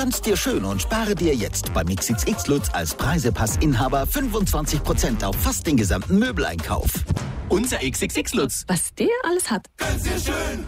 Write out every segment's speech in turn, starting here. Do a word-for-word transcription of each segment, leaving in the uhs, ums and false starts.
Gönn's dir schön und spare dir jetzt beim X X X Lutz als Preisepassinhaber fünfundzwanzig Prozent auf fast den gesamten Möbeleinkauf. Unser X X X Lutz. Was der alles hat. Gönn's dir schön.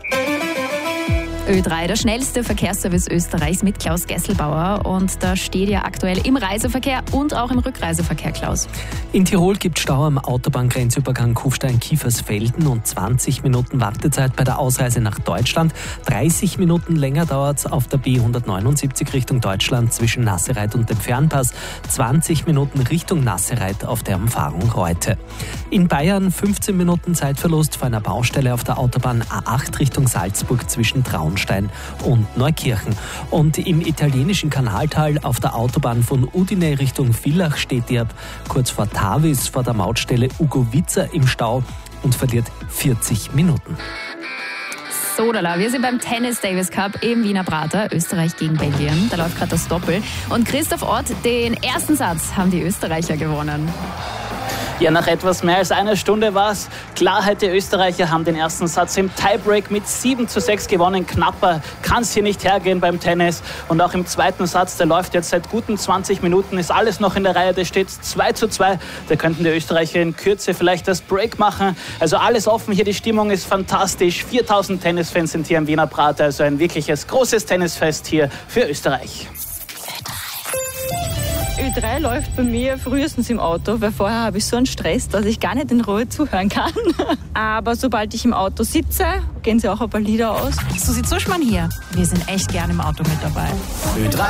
Ö drei, der schnellste Verkehrsservice Österreichs mit Klaus Gesselbauer. Und da steht ja aktuell im Reiseverkehr und auch im Rückreiseverkehr, Klaus. In Tirol gibt es Stau am Autobahngrenzübergang Kufstein-Kiefersfelden und zwanzig Minuten Wartezeit bei der Ausreise nach Deutschland. dreißig Minuten länger dauert es auf der B hundertneunundsiebzig Richtung Deutschland zwischen Nassereit und dem Fernpass. zwanzig Minuten Richtung Nassereit auf der Umfahrung Reute. In Bayern fünfzehn Minuten Zeitverlust vor einer Baustelle auf der Autobahn A acht Richtung Salzburg zwischen Traunstein und Neukirchen. Und im italienischen Kanaltal auf der Autobahn von Udine Richtung Villach steht die ab kurz vor Tavis vor der Mautstelle Ugovica im Stau und verliert vierzig Minuten. Sodala, wir sind beim Tennis Davis Cup im Wiener Prater, Österreich gegen Belgien. Da läuft gerade das Doppel. Und Christoph Ott, den ersten Satz haben die Österreicher gewonnen. Ja, nach etwas mehr als einer Stunde war es Klarheit. Die Österreicher haben den ersten Satz im Tiebreak mit sieben zu sechs gewonnen. Knapper kann es hier nicht hergehen beim Tennis. Und auch im zweiten Satz, der läuft jetzt seit guten zwanzig Minuten, ist alles noch in der Reihe. Da steht zwei zu zwei. Da könnten die Österreicher in Kürze vielleicht das Break machen. Also alles offen hier, die Stimmung ist fantastisch. viertausend Tennisfans sind hier im Wiener Prater. Also ein wirkliches großes Tennisfest hier für Österreich. Ö drei läuft bei mir frühestens im Auto, weil vorher habe ich so einen Stress, dass ich gar nicht in Ruhe zuhören kann. Aber sobald ich im Auto sitze, gehen sie auch ein paar Lieder aus. Susi Zuschmann hier. Wir sind echt gern im Auto mit dabei. Ö drei.